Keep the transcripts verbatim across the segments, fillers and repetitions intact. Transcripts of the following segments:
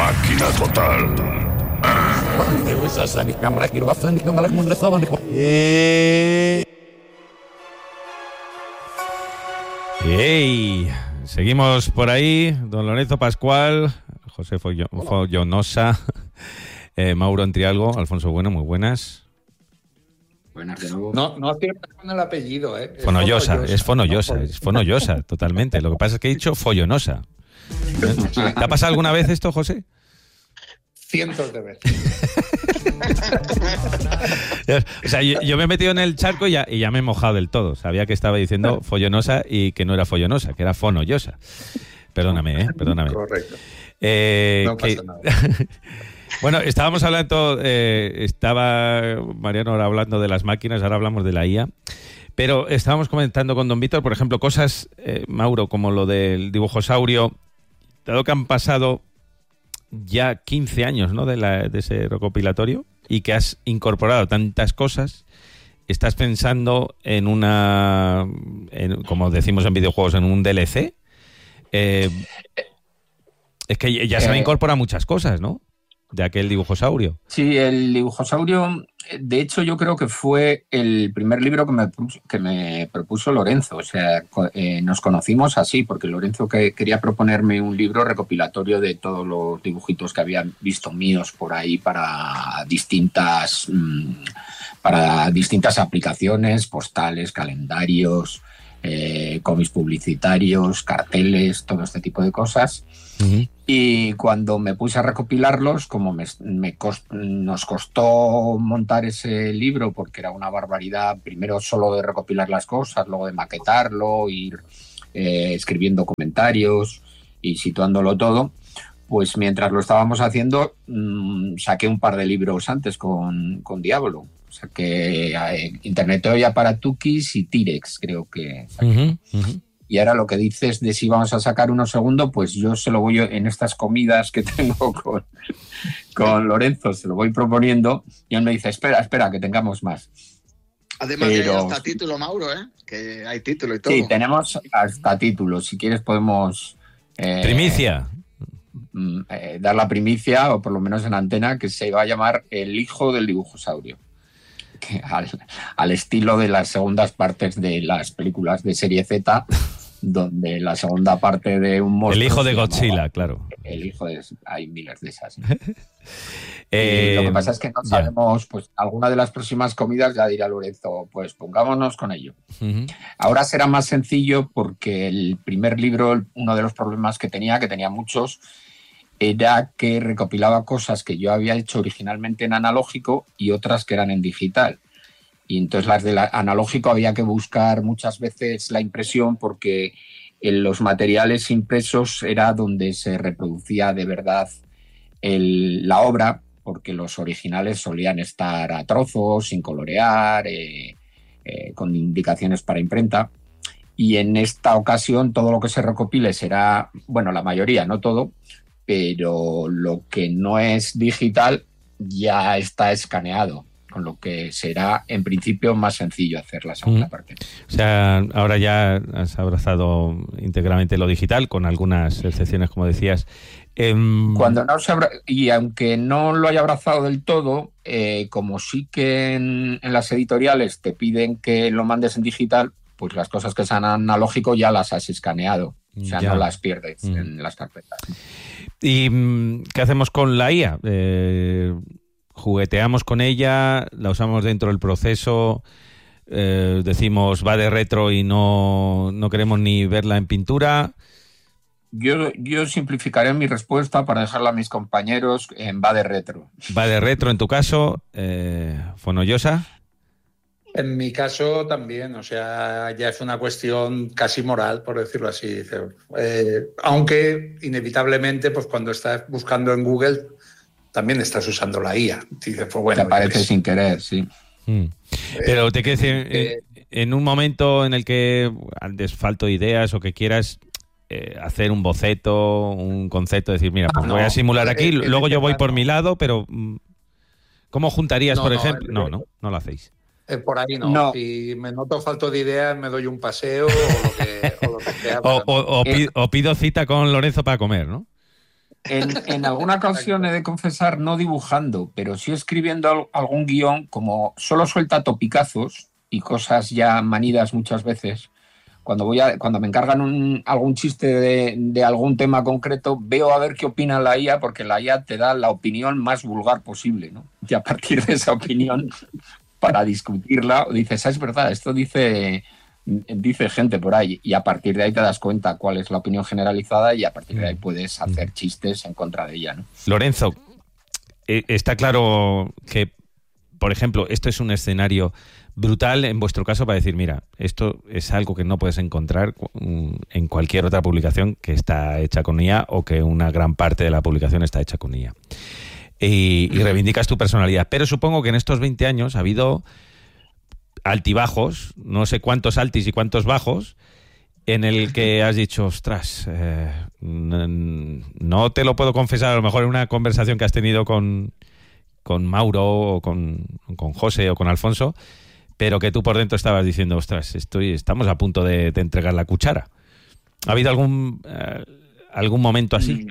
Máquina total. ¡Ey! Seguimos por ahí, don Lorenzo Pascual, José Follo, Follonosa, eh, Mauro Entrialgo, Alfonso Bueno, muy buenas. Buenas de nuevo. No, no aciertas con el apellido, ¿eh? Es Fonollosa, Fonollosa, es Fonollosa, no es Fonollosa, totalmente. Lo que pasa es que he dicho Follonosa. ¿Te ha pasado alguna vez esto, José? Cientos de veces. O sea, yo, yo me he metido en el charco y ya, y ya me he mojado del todo. Sabía que estaba diciendo follonosa y que no era follonosa, que era fonollosa. Perdóname, ¿eh? Perdóname. Correcto. Eh, No que... pasa nada. Bueno, estábamos hablando, eh, estaba Mariano ahora hablando de las máquinas, ahora hablamos de la I A. Pero estábamos comentando con don Víctor, por ejemplo, cosas, eh, Mauro, como lo del dibujosaurio, dado que han pasado ya quince años, ¿no?, de, la, de ese recopilatorio, y que has incorporado tantas cosas, estás pensando en una, en, como decimos en videojuegos, en un D L C. Eh, es que ya se han incorporado muchas cosas, ¿no?, de aquel dibujosaurio. Sí, el dibujosaurio, de hecho, yo creo que fue el primer libro que me, que me propuso Lorenzo. O sea, eh, nos conocimos así, porque Lorenzo que quería proponerme un libro recopilatorio de todos los dibujitos que había visto míos por ahí para distintas, mmm, para distintas aplicaciones, postales, calendarios, eh, cómics publicitarios, carteles, todo este tipo de cosas. Uh-huh. Y cuando me puse a recopilarlos, como me, me cost, nos costó montar ese libro, porque era una barbaridad, primero solo de recopilar las cosas, luego de maquetarlo, ir eh, escribiendo comentarios y situándolo todo, pues mientras lo estábamos haciendo, mmm, saqué un par de libros antes con, con Diablo. O sea que eh, Internetoia para Tukis y T-Rex, creo que saqué. Uh-huh, uh-huh. Y ahora lo que dices de si vamos a sacar uno segundo, pues yo se lo voy en estas comidas que tengo con, con Lorenzo, se lo voy proponiendo y él me dice, espera, espera, que tengamos más. Además Pero... que hay hasta título, Mauro, ¿eh? Que hay título y todo. Sí, tenemos hasta título. Si quieres podemos... Eh, primicia. Eh, dar la primicia, o por lo menos en antena, que se va a llamar El hijo del dibujosaurio. Que al, al estilo de las segundas partes de las películas de serie Z, donde la segunda parte de un monstruo... El hijo de Godzilla, llamaba, claro. El hijo de... Hay miles de esas. ¿no? eh, lo que pasa es que no sabemos, pues alguna de las próximas comidas ya dirá Lorenzo, pues pongámonos con ello. Uh-huh. Ahora será más sencillo porque el primer libro, uno de los problemas que tenía, que tenía muchos, era que recopilaba cosas que yo había hecho originalmente en analógico y otras que eran en digital. Y entonces las de analógico había que buscar muchas veces la impresión, porque en los materiales impresos era donde se reproducía de verdad el, la obra, porque los originales solían estar a trozos, sin colorear, eh, eh, con indicaciones para imprenta. Y en esta ocasión todo lo que se recopile será, bueno, la mayoría, no todo, pero lo que no es digital ya está escaneado, con lo que será en principio más sencillo hacer la segunda mm. parte. O sea, ahora ya has abrazado íntegramente lo digital, con algunas excepciones, como decías. Eh... Cuando no se abra... Y aunque no lo haya abrazado del todo, eh, como sí que en, en las editoriales te piden que lo mandes en digital, pues las cosas que sean analógico ya las has escaneado. O sea, ya no las pierdes mm. en las carpetas. ¿Y qué hacemos con la I A? Eh, ¿Jugueteamos con ella? ¿La usamos dentro del proceso? Eh, ¿Decimos va de retro y no, no queremos ni verla en pintura? Yo, yo simplificaré mi respuesta para dejarla a mis compañeros en va de retro. Va de retro en tu caso, eh, Fonollosa. En mi caso también, o sea, ya es una cuestión casi moral, por decirlo así. Eh, aunque inevitablemente, pues cuando estás buscando en Google, también estás usando la I A. Dices, pues bueno, te aparece pues, sin querer, sí. Mm. Pero te quiero decir, eh, en un momento en el que antes falto ideas o que quieras eh, hacer un boceto, un concepto, decir, mira, pues ah, no, voy a simular aquí, eh, luego yo voy por mi lado, pero ¿cómo juntarías, no, por no, ejemplo? No, no, no lo hacéis. Eh, por ahí no. no. Si me noto falto de ideas, me doy un paseo o lo que, o lo que sea. o, o, o, pido, o pido cita con Lorenzo para comer, ¿no? En, en alguna ocasión he de confesar, no dibujando, pero sí escribiendo algún guión, como solo suelta topicazos y cosas ya manidas muchas veces. Cuando voy a, cuando me encargan un, algún chiste de, de algún tema concreto, veo a ver qué opina la I A, porque la I A te da la opinión más vulgar posible, ¿no? Y a partir de esa opinión, para discutirla, dices, ah, es verdad, esto dice... dice gente por ahí, y a partir de ahí te das cuenta cuál es la opinión generalizada y a partir de ahí puedes hacer chistes en contra de ella, ¿no? Lorenzo, eh, está claro que, por ejemplo, esto es un escenario brutal en vuestro caso para decir, mira, esto es algo que no puedes encontrar en cualquier otra publicación que está hecha con I A o que una gran parte de la publicación está hecha con I A. Y, y reivindicas tu personalidad. Pero supongo que en estos veinte años ha habido altibajos, no sé cuántos altis y cuántos bajos, en el que has dicho, ostras, eh, no te lo puedo confesar, a lo mejor en una conversación que has tenido con, con Mauro o con, con José o con Alfonso, pero que tú por dentro estabas diciendo, ostras, estoy, estamos a punto de, de entregar la cuchara. ¿Ha habido algún, eh, algún momento así?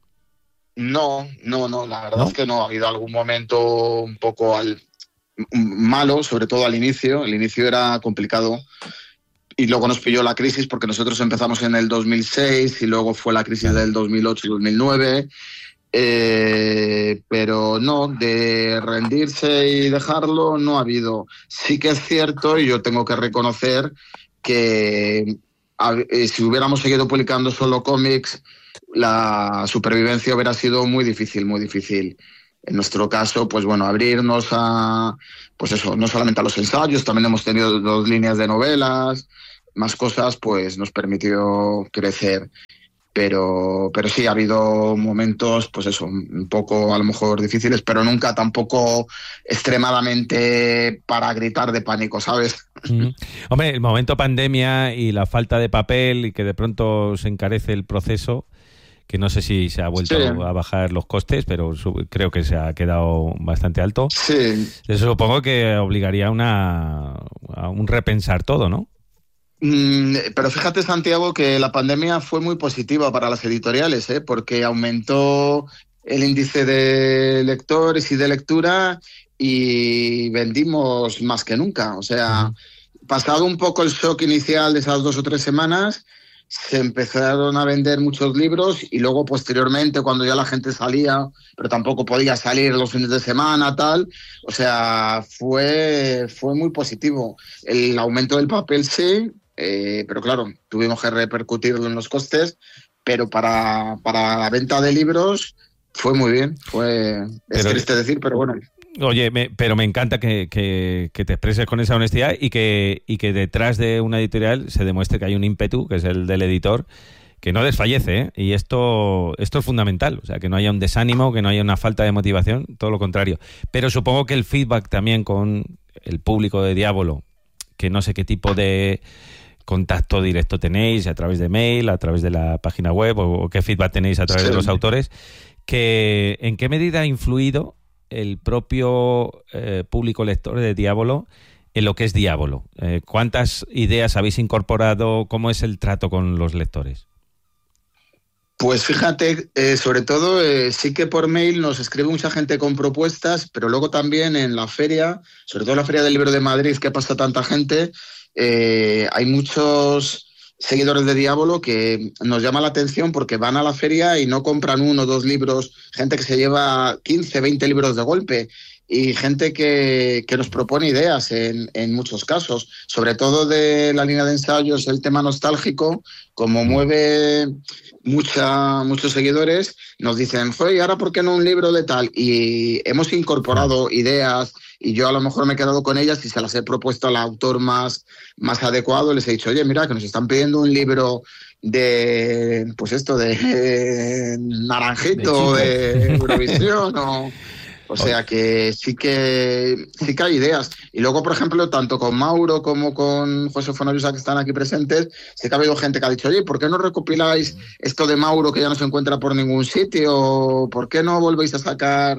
No, no, no, la verdad ¿No? es que no. Ha habido algún momento un poco al... malo, sobre todo al inicio. El inicio era complicado y luego nos pilló la crisis porque nosotros empezamos en el dos mil seis y luego fue la crisis del dos mil ocho y dos mil nueve, eh, pero no, de rendirse y dejarlo no ha habido. Sí que es cierto, y yo tengo que reconocer que a, eh, si hubiéramos seguido publicando solo cómics, la supervivencia hubiera sido muy difícil, muy difícil. En nuestro caso, pues bueno, abrirnos a, pues eso, no solamente a los ensayos, también hemos tenido dos líneas de novelas, más cosas, pues nos permitió crecer. Pero, pero sí, ha habido momentos, pues eso, un poco a lo mejor difíciles, pero nunca tampoco extremadamente para gritar de pánico, ¿sabes? Mm. Hombre, el momento pandemia y la falta de papel y que de pronto se encarece el proceso, que no sé si se ha vuelto sí. a bajar los costes, pero creo que se ha quedado bastante alto. Sí. Eso supongo que obligaría a, una, a un repensar todo, ¿no? Mm, pero fíjate, Santiago, que la pandemia fue muy positiva para las editoriales, ¿eh? Porque aumentó el índice de lectores y de lectura y vendimos más que nunca. O sea, uh-huh. pasado un poco el shock inicial de esas dos o tres semanas, se empezaron a vender muchos libros y luego posteriormente cuando ya la gente salía, pero tampoco podía salir los fines de semana, tal, o sea, fue, fue muy positivo. El aumento del papel sí, eh, pero claro, tuvimos que repercutirlo en los costes, pero para, para la venta de libros fue muy bien, fue es pero, triste decir, pero bueno. Oye, me, pero me encanta que, que, que te expreses con esa honestidad y que, y que detrás de una editorial se demuestre que hay un ímpetu, que es el del editor, que no desfallece, ¿eh? Y esto, esto es fundamental, o sea, que no haya un desánimo, que no haya una falta de motivación, todo lo contrario. Pero supongo que el feedback también con el público de Diabolo, que no sé qué tipo de contacto directo tenéis, a través de mail, a través de la página web, o, o qué feedback tenéis a través sí. de los autores, que ¿en qué medida ha influido el propio eh, público lector de Diabolo en lo que es Diabolo? Eh, ¿Cuántas ideas habéis incorporado? ¿Cómo es el trato con los lectores? Pues fíjate, eh, sobre todo eh, sí que por mail nos escribe mucha gente con propuestas, pero luego también en la feria, sobre todo en la Feria del Libro de Madrid, que pasa tanta gente, eh, hay muchos seguidores de Diabolo que nos llama la atención porque van a la feria y no compran uno o dos libros, gente que se lleva quince, veinte libros de golpe y gente que, que nos propone ideas en, en muchos casos, sobre todo de la línea de ensayos, el tema nostálgico, como mueve mucha, muchos seguidores, nos dicen, oye, ¿ahora por qué no un libro de tal? Y hemos incorporado ideas y yo a lo mejor me he quedado con ellas y se las he propuesto al autor más, más adecuado. Les he dicho, oye, mira, que nos están pidiendo un libro de, pues esto, de eh, Naranjito, de, de Eurovisión o... O sea que sí que sí que hay ideas. Y luego, por ejemplo, tanto con Mauro como con José Fonollusa, que están aquí presentes, sí que ha habido gente que ha dicho, oye, ¿por qué no recopiláis esto de Mauro que ya no se encuentra por ningún sitio? ¿Por qué no volvéis a sacar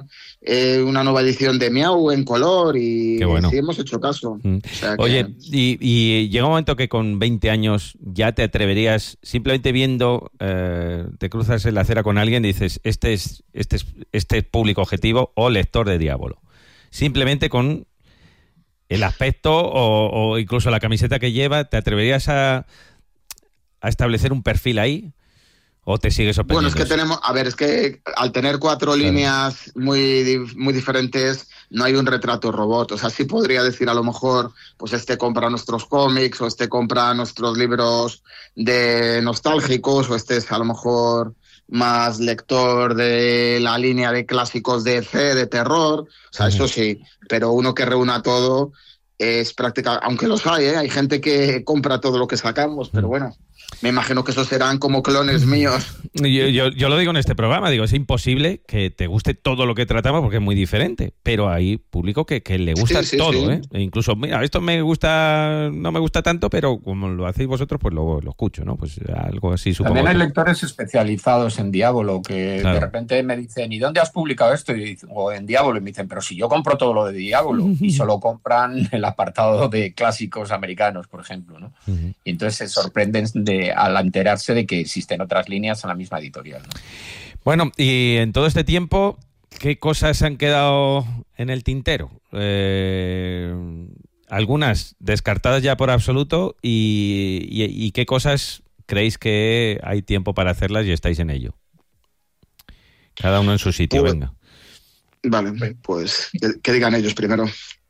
eh, una nueva edición de Miau en color y Qué bueno. sí hemos hecho caso. Mm. O sea que... Oye, y, y llega un momento que con veinte años ya te atreverías, simplemente viendo, eh, te cruzas en la acera con alguien y dices, este es, este es, este es público objetivo o lector de Diablo. Simplemente con el aspecto o, o incluso la camiseta que lleva, ¿te atreverías a, a establecer un perfil ahí? ¿O te sigues sorprendiendo? Bueno, es que tenemos, a ver, es que al tener cuatro Claro. líneas muy, muy diferentes, no hay un retrato robot. O sea, sí podría decir a lo mejor, pues este compra nuestros cómics, o este compra nuestros libros de nostálgicos, o este es a lo mejor más lector de la línea de clásicos de E C, de terror. O sea, Ujú. eso sí, pero uno que reúna todo es práctica, aunque los hay, ¿eh? Hay gente que compra todo lo que sacamos, pero bueno. Me imagino que esos serán como clones míos. Yo, yo, yo lo digo en este programa, digo, es imposible que te guste todo lo que tratamos porque es muy diferente, pero hay público que, que le gusta Sí, sí, todo, sí. ¿eh? E incluso, mira, esto me gusta, no me gusta tanto, pero como lo hacéis vosotros, pues lo, lo escucho, ¿no? Pues algo así supongo. También hay que- lectores especializados en Diablo que Claro. de repente me dicen, ¿y dónde has publicado esto? Y dic- o en Diablo, y me dicen, pero si yo compro todo lo de Diablo, y solo compran el apartado de clásicos americanos, por ejemplo, ¿no? Ujú. Y entonces se sorprenden de, al enterarse de que existen otras líneas en la misma editorial, ¿no? Bueno, y en todo este tiempo, ¿qué cosas han quedado en el tintero? Eh, algunas descartadas ya por absoluto y, y, y qué cosas creéis que hay tiempo para hacerlas y estáis en ello. Cada uno en su sitio, Pues- venga. Vale, pues que, que digan ellos primero.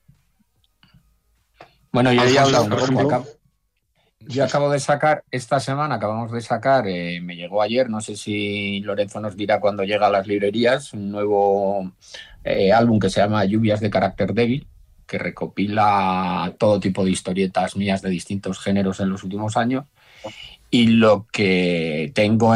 Bueno, yo ya he Alfonso, hablado un por poco. ejemplo. Acabo, yo acabo de sacar, esta semana acabamos de sacar, eh, me llegó ayer, no sé si Lorenzo nos dirá cuando llega a las librerías, un nuevo eh, álbum que se llama Lluvias de Carácter Débil, que recopila todo tipo de historietas mías de distintos géneros en los últimos años. Y lo que tengo